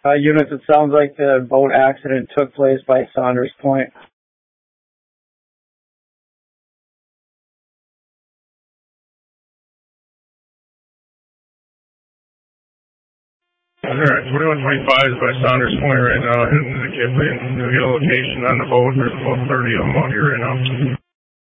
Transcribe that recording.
Units, it sounds like the boat accident took place by Saunders Point. All right, 2125 is by Saunders Point right now. The location on the boat, there's about 30 of them out here right now.